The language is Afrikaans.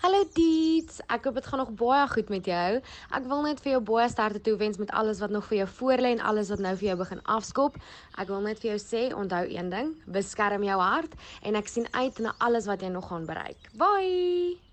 Hallo Diets, ek hoop dit gaan nog baie goed met jou. Ek wil net vir jou baie sterkte toewens met alles wat nog vir jou voorlê en alles wat nou vir jou begin afskop. Ek wil net vir jou sê, onthou een ding, beskerm jou hart en ek sien uit na alles wat jy nog gaan bereik. Bye!